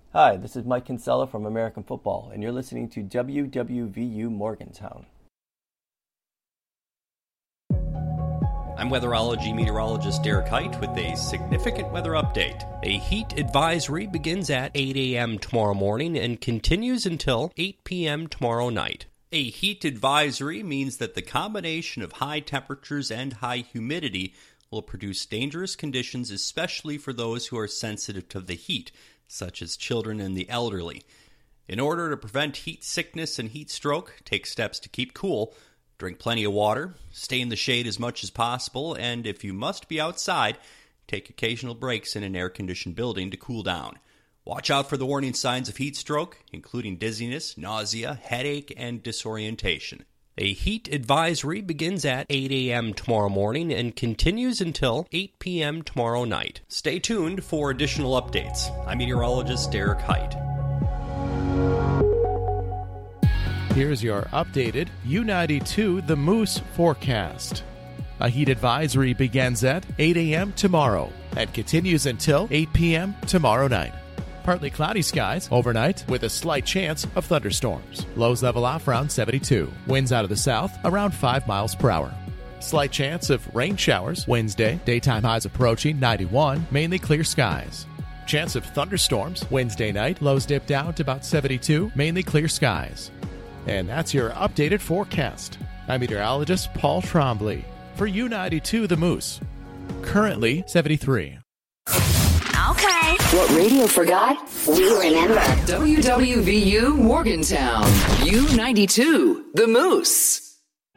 Hi, this is Mike Kinsella from American Football, and you're listening to WWVU Morgantown. I'm weatherology meteorologist Derek Height with a significant weather update. A heat advisory begins at 8 a.m. tomorrow morning and continues until 8 p.m. tomorrow night. A heat advisory means that the combination of high temperatures and high humidity will produce dangerous conditions, especially for those who are sensitive to the heat, such as children and the elderly. In order to prevent heat sickness and heat stroke, take steps to keep cool. Drink plenty of water, stay in the shade as much as possible, and if you must be outside, take occasional breaks in an air-conditioned building to cool down. Watch out for the warning signs of heat stroke, including dizziness, nausea, headache, and disorientation. A heat advisory begins at 8 a.m. tomorrow morning and continues until 8 p.m. tomorrow night. Stay tuned for additional updates. I'm meteorologist Derek Height. Here's your updated U92 The Moose forecast. A heat advisory begins at 8 a.m. tomorrow and continues until 8 p.m. tomorrow night. Partly cloudy skies overnight with a slight chance of thunderstorms. Lows level off around 72. Winds out of the south around 5 miles per hour. Slight chance of rain showers Wednesday. Daytime highs approaching 91. Mainly clear skies. Chance of thunderstorms Wednesday night. Lows dip down to about 72. Mainly clear skies. And that's your updated forecast. I'm meteorologist Paul Trombley for U92 The Moose. Currently 73. Okay. What radio forgot, we remember. WWVU Morgantown. U92 The Moose.